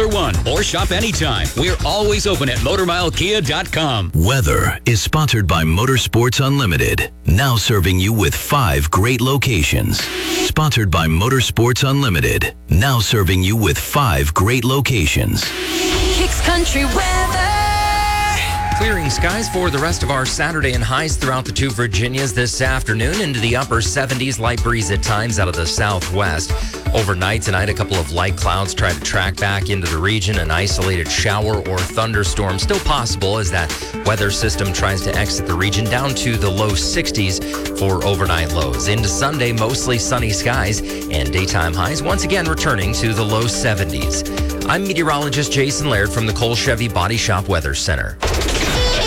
Formula One or shop anytime. We're always open at MotorMileKia.com. Weather is sponsored by Motorsports Unlimited, now serving you with 5 great locations. Sponsored by Motorsports Unlimited, now serving you with 5 great locations. Kicks Country weather. Clearing skies for the rest of our Saturday and highs throughout the two Virginias this afternoon into the upper 70s. Light breeze at times out of the southwest. Overnight tonight, a couple of light clouds try to track back into the region. An isolated shower or thunderstorm still possible as that weather system tries to exit the region down to the low 60s for overnight lows. Into Sunday, mostly sunny skies and daytime highs once again returning to the low 70s. I'm meteorologist Jason Laird from the Cole Chevy Body Shop Weather Center.